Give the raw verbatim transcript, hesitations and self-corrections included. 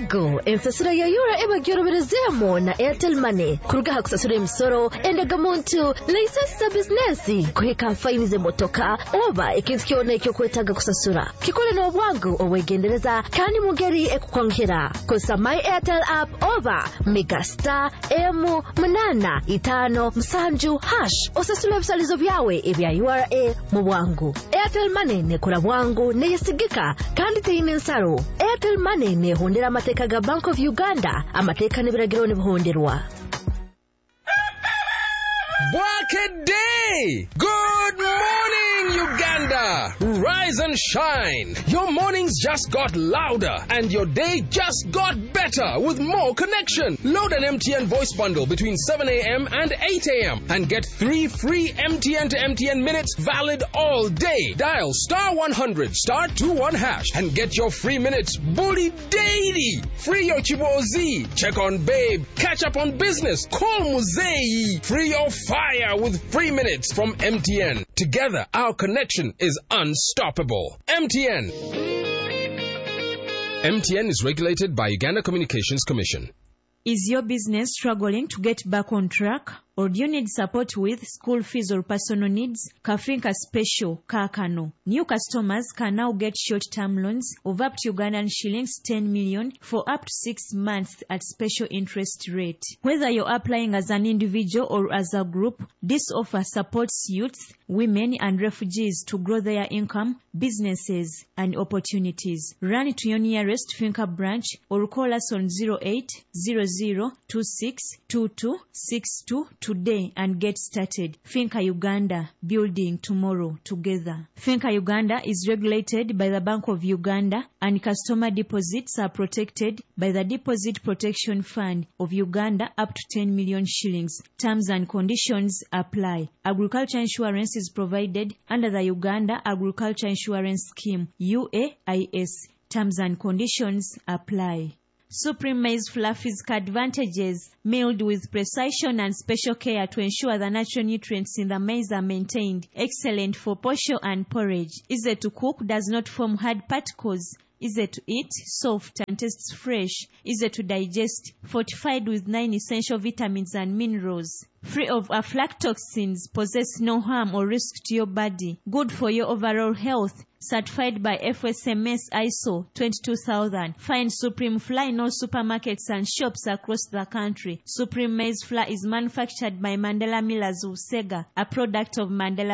Bwangu ensasura ya yura eba gyoroberezemo na Airtel Money kurugaha kusasura emisoro endaga muntu license business kuheka fine motoka oba ikintu kyone cyo kwetaga kusasura kikole no Bwangu owegendereza kandi mugeri ekukwankira kosa my Airtel app oba megastar m munana itano msanju hash osasula ebisalizo byawe ebya U R A mu Bwangu. Airtel Money ne kora Bwangu ne yesigika kandi teyine nsaro. Airtel Money ne hondera amateka ga Bank of Uganda amateka ne biragiro ne buhonderwa. Bwake day! Good morning, Uganda! Rise and shine! Your mornings just got louder and your day just got better with more connection. Load an M T N voice bundle between seven a.m. and eight a.m. and get three free M T N to M T N minutes valid all day. Dial star one hundred star two one hash and get your free minutes bully daily. Free your chibozi. Check on babe. Catch up on business. Call Muzei. Free your fire with free minutes from M T N. Together, our connection is unstoppable. M T N. M T N is regulated by Uganda Communications Commission. Is your business struggling to get back on track? Or do you need support with school fees or personal needs? Kafinka Special Kakano. New customers can now get short-term loans of up to Ugandan shillings ten million for up to six months at special interest rate. Whether you're applying as an individual or as a group, this offer supports youths, women and refugees to grow their income, businesses and opportunities. Run to your nearest Finca branch or call us on zero eight zero zero two six two two six two today and get started. Finca Uganda, building tomorrow together. Finca Uganda is regulated by the Bank of Uganda and customer deposits are protected by the Deposit Protection Fund of Uganda up to ten million shillings. Terms and conditions apply. Agriculture insurance is provided under the Uganda Agriculture Insurance Scheme, U A I S. Terms and conditions apply. Supreme Maize Flour physical advantages, milled with precision and special care to ensure the natural nutrients in the maize are maintained. Excellent for posho and porridge. Easy to cook, does not form hard particles. Easy to eat, soft and tastes fresh. Easy to digest, fortified with nine essential vitamins and minerals. Free of aflatoxins, possess no harm or risk to your body. Good for your overall health. Certified by F S M S I S O twenty-two thousand. Find Supreme Flour in all supermarkets and shops across the country. Supreme Maize Flour is manufactured by Mandela Millers of Sega, a product of Mandela